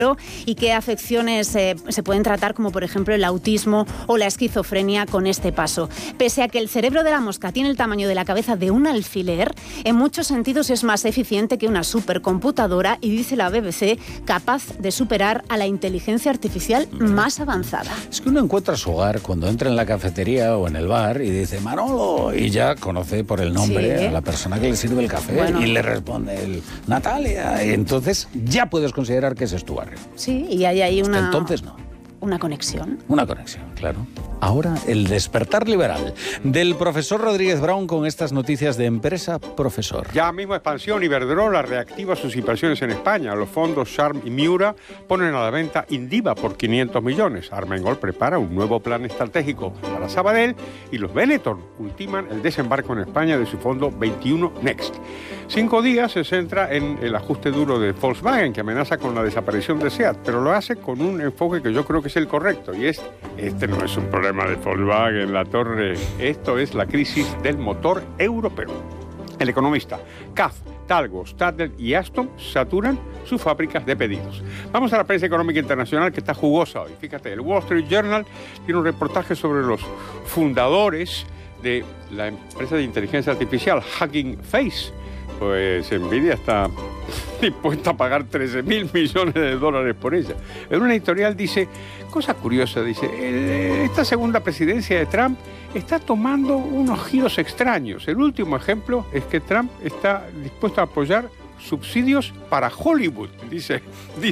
y qué afecciones se pueden tratar, como por ejemplo el autismo o la esquizofrenia con este paso. Pese a que el cerebro de la mosca tiene el tamaño de la cabeza de un alfiler, en muchos sentidos es más eficiente que una supercomputadora y, dice la BBC, capaz de superar a la inteligencia artificial más avanzada. Es que uno encuentra su hogar cuando entra en la cafetería o en el bar y dice Manolo, y ya conoce por el nombre a la persona que le sirve el café y le responde Natalia, y entonces ya puedes considerar que ese es tu barrio. Sí, y hay ahí una... Entonces no. Una conexión. Una conexión, claro. Ahora, el despertar liberal del profesor Rodríguez Brown con estas noticias de Empresa Profesor. Ya mismo Expansión y Iberdrola reactiva sus inversiones en España. Los fondos Sharm y Miura ponen a la venta Indiva por 500 millones. Armengol prepara un nuevo plan estratégico para Sabadell y los Benetton ultiman el desembarco en España de su fondo 21 Next. 5 días se centra en el ajuste duro de Volkswagen, que amenaza con la desaparición de SEAT, pero lo hace con un enfoque que yo creo que es el correcto, y este no es un problema de Volkswagen, la torre, esto es la crisis del motor europeo. El economista, CAF, Talgo, Stadler y Aston saturan sus fábricas de pedidos. Vamos a la prensa económica internacional, que está jugosa hoy. Fíjate, el Wall Street Journal tiene un reportaje sobre los fundadores de la empresa de inteligencia artificial Hugging Face. Pues Nvidia está dispuesta a pagar $13.000 millones por ella. En una editorial dice, cosa curiosa, dice, esta segunda presidencia de Trump está tomando unos giros extraños. El último ejemplo es que Trump está dispuesto a apoyar subsidios para Hollywood, dice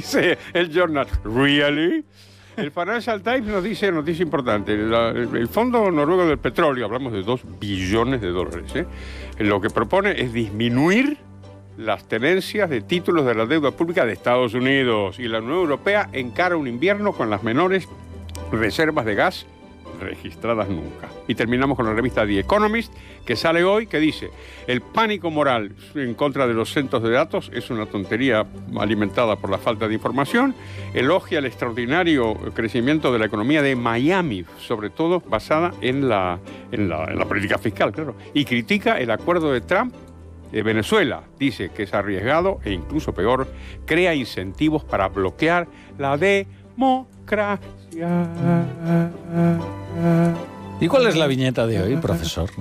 el journal. ¿Really? El Financial Times nos dice noticia importante. El Fondo Noruego del Petróleo, hablamos de $2 billones, lo que propone es disminuir las tenencias de títulos de la deuda pública de Estados Unidos, y la Unión Europea encara un invierno con las menores reservas de gas registradas nunca. Y terminamos con la revista The Economist, que sale hoy, que dice: el pánico moral en contra de los centros de datos es una tontería alimentada por la falta de información. Elogia el extraordinario crecimiento de la economía de Miami, sobre todo basada en la política fiscal, claro, y critica el acuerdo de Trump de Venezuela. Dice que es arriesgado e incluso peor, crea incentivos para bloquear la democracia. ¿Y cuál es la viñeta de hoy, profesor?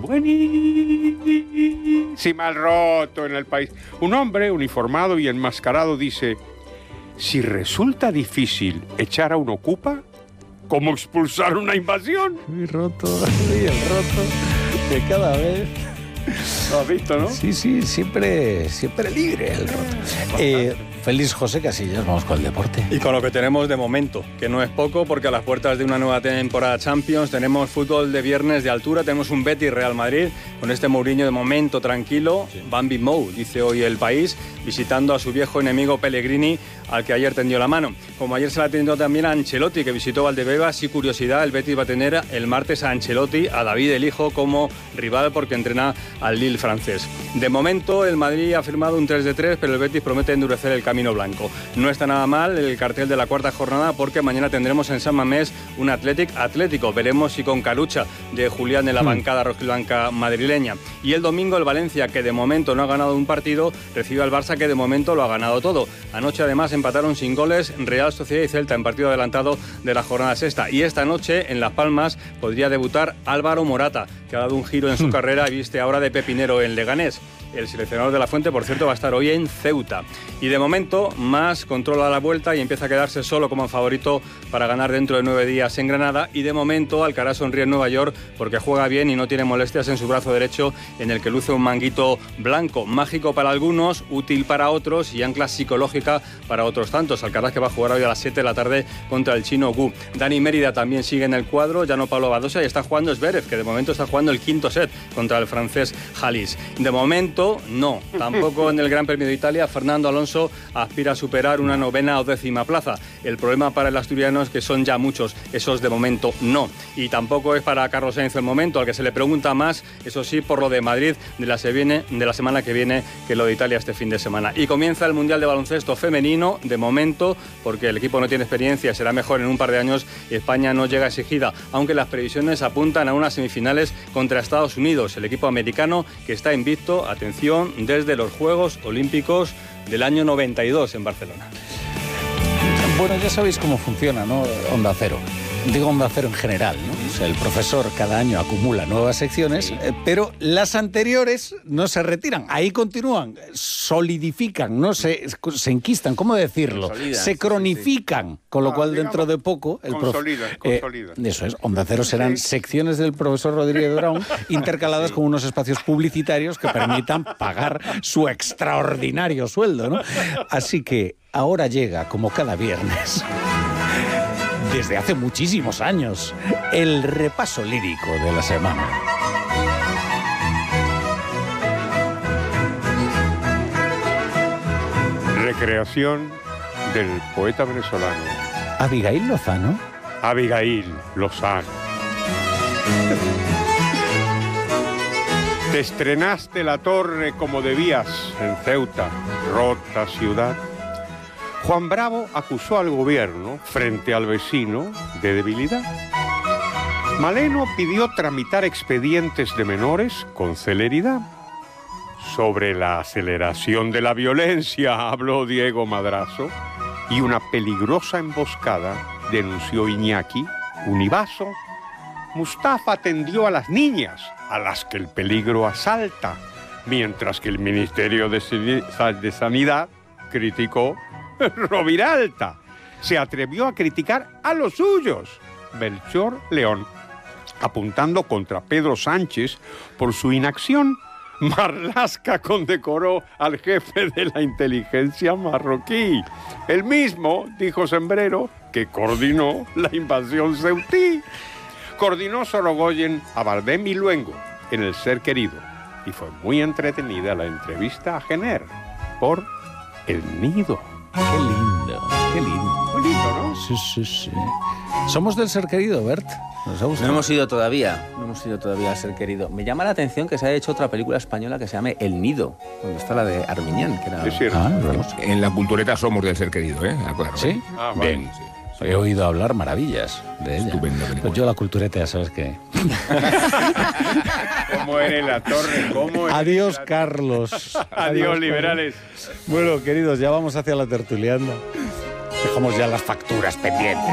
Buenísima, mal roto en el país. Un hombre uniformado y enmascarado dice: si resulta difícil echar a un ocupa, ¿cómo expulsar una invasión? Muy roto, y el roto de cada vez. ¿Lo has visto, no? Sí, siempre libre el roto. Feliz José Casillas, vamos con el deporte. Y con lo que tenemos de momento, que no es poco, porque a las puertas de una nueva temporada Champions tenemos fútbol de viernes de altura, tenemos un Betis Real Madrid, con este Mourinho de momento tranquilo, Bambi Mou, dice hoy El País, visitando a su viejo enemigo Pellegrini, al que ayer tendió la mano. Como ayer se la atendió también a Ancelotti, que visitó Valdebebas, y curiosidad, el Betis va a tener el martes a Ancelotti, a David el hijo, como rival, porque entrena al Lille francés. De momento, el Madrid ha firmado un 3-3, pero el Betis promete endurecer el camino blanco. No está nada mal el cartel de la cuarta jornada, porque mañana tendremos en San Mamés un Atlético. Veremos si con Carucha de Julián en la bancada rojiblanca madrileña. Y el domingo el Valencia, que de momento no ha ganado un partido, recibe al Barça, que de momento lo ha ganado todo. Anoche además empataron sin goles Real Sociedad y Celta en partido adelantado de la jornada sexta. Y esta noche en Las Palmas podría debutar Álvaro Morata, que ha dado un giro en su carrera y viste ahora de pepinero en Leganés. El seleccionador de la Fuente, por cierto, va a estar hoy en Ceuta. Y de momento, Mas controla la vuelta y empieza a quedarse solo como favorito para ganar dentro de 9 días en Granada. Y de momento, Alcaraz sonríe en Nueva York porque juega bien y no tiene molestias en su brazo derecho, en el que luce un manguito blanco. Mágico para algunos, útil para otros y ancla psicológica para otros tantos. Alcaraz, que va a jugar hoy a las 7 de la tarde contra el chino Gu. Dani Mérida también sigue en el cuadro, ya no Pablo Badosa, y está jugando Zverev, que de momento está jugando el quinto set contra el francés Halis. De momento, no, tampoco en el Gran Premio de Italia. Fernando Alonso aspira a superar una 9ª o 10ª plaza. El problema para el asturiano es que son ya muchos, esos de momento no. Y tampoco es para Carlos Sainz el momento, al que se le pregunta más, eso sí, por lo de Madrid de la semana que viene, que lo de Italia este fin de semana. Y comienza el Mundial de Baloncesto femenino, de momento, porque el equipo no tiene experiencia, será mejor en un par de años, y España no llega exigida, aunque las previsiones apuntan a unas semifinales contra Estados Unidos, el equipo americano que está invicto, atención, desde los Juegos Olímpicos del año 92 en Barcelona. Bueno, ya sabéis cómo funciona, ¿no? Onda Cero. Digo Onda Cero en general, ¿no? O sea, el profesor cada año acumula nuevas secciones, sí, pero las anteriores no se retiran. Ahí continúan, solidifican, no se enquistan, ¿cómo decirlo? Se cronifican, sí. Con lo cual dentro de poco... Consolidan. Eso es, Onda Cero serán secciones del profesor Rodríguez Brown intercaladas con unos espacios publicitarios que permitan pagar su extraordinario sueldo, ¿no? Así que ahora llega, como cada viernes... Desde hace muchísimos años, el repaso lírico de la semana. Recreación del poeta venezolano. ¿Abigail Lozano? Abigail Lozano. Te estrenaste la torre como debías en Ceuta, rota ciudad. Juan Bravo acusó al gobierno, frente al vecino, de debilidad. Maleno pidió tramitar expedientes de menores con celeridad. Sobre la aceleración de la violencia habló Diego Madrazo y una peligrosa emboscada denunció Iñaki Univaso. Mustafa atendió a las niñas, a las que el peligro asalta, mientras que el Ministerio de Sanidad criticó Roviralta. Se atrevió a criticar a los suyos, Melchor León, apuntando contra Pedro Sánchez por su inacción. Marlaska condecoró al jefe de la inteligencia marroquí, el mismo, dijo Sembrero, que coordinó la invasión ceutí. Coordinó Sorogoyen a Bardem y Luengo en El Ser Querido, y fue muy entretenida la entrevista a Jenner por El Nido. Qué lindo, qué lindo. Muy lindo, ¿no? Sí. ¿Somos del Ser Querido, Bert? No hemos ido todavía al Ser Querido. Me llama la atención que se haya hecho otra película española que se llame El Nido, donde está la de Armiñán, que era... Es cierto. En la cultureta somos del Ser Querido, ¿eh? Claro. ¿Sí? Bien. Sí. He oído hablar maravillas de ella. Estupenda película. Pues yo la cultureta, ya sabes que... ¿Cómo eres la torre? Adiós, Carlos. Adiós, liberales. Bueno, queridos, ya vamos hacia la tertuliana. Dejamos ya las facturas pendientes.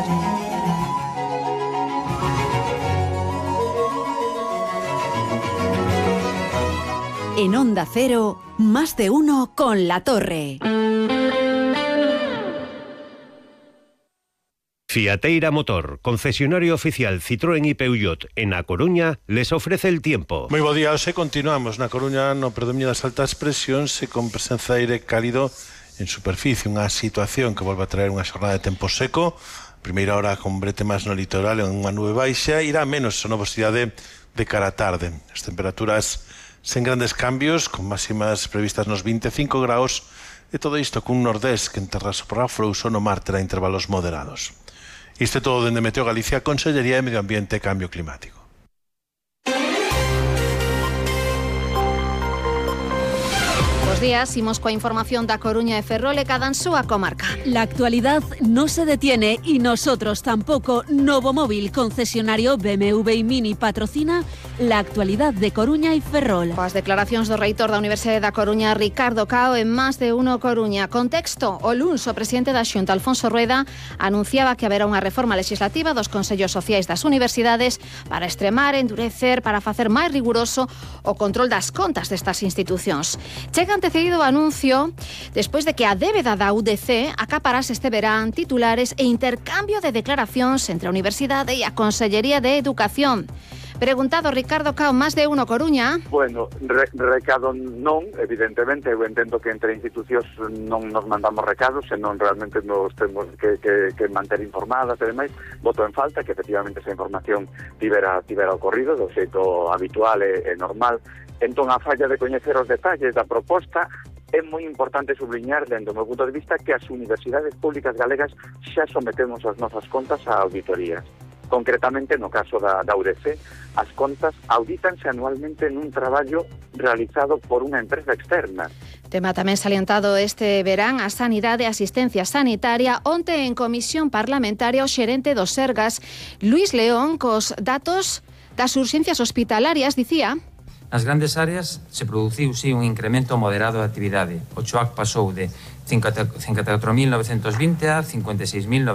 En Onda Cero, más de uno con La Torre. Fiateira Motor, concesionario oficial Citroën y Peugeot en A Coruña, les ofrece el tiempo. Moi bo día, hoxe continuamos na Coruña no predominio das altas presións e con presenza de aire cálido en superficie, unha situación que volve a traer unha xornada de tempo seco, primeira hora con bretemas no litoral en unha nube baixa, irá menos a nubosidade de cara a tarde. As temperaturas sen grandes cambios, con máximas previstas nos 25 graus, e todo isto cun nordés que enterra por a frouxo no mar terá intervalos moderados. Isto é todo dende Meteo Galicia, Consellería de Medio Ambiente e Cambio Climático. Bos días, imos coa información da Coruña e Ferrol e cada súa comarca. La actualidad no se detiene y nosotros tampoco. Novo Móvil, concesionario BMW y Mini, patrocina la actualidad de Coruña y Ferrol. Coas declaracións do reitor da Universidade da Coruña, Ricardo Cao, en Más de Uno Coruña. Contexto, o luns o presidente da Xunta, Alfonso Rueda, anunciaba que haberá unha reforma legislativa dos consellos sociais das universidades para extremar, endurecer, para facer máis riguroso o control das contas destas institucións. Chega antecedido o anuncio despois de que a débeda da UDC acaparase este verán titulares e intercambio de declaracións entre a Universidade e a Consellería de Educación. Preguntado Ricardo Cao, Más de Uno Coruña. Bueno, recado non, evidentemente, eu entendo que entre institucións non nos mandamos recados, senón realmente nos temos que manter informadas e demais. Voto en falta que efectivamente esa información tivera ocorrido do xeito habitual e normal. Entón, a falla de coñecer os detalles da proposta, é moi importante subliñar, dentro do meu punto de vista, que as universidades públicas galegas xa sometemos as nosas contas a auditorías. Concretamente, no caso da UDC, as contas audítanse anualmente nun traballo realizado por unha empresa externa. Tema tamén salientado este verán a sanidade e asistencia sanitaria. Onte en comisión parlamentaria o xerente do Sergas, Luis León, cos datos das urxencias hospitalarias, dicía... Nas grandes áreas se produciu, sí, un incremento moderado de actividade. O Choac pasou de 54.920 a 56.900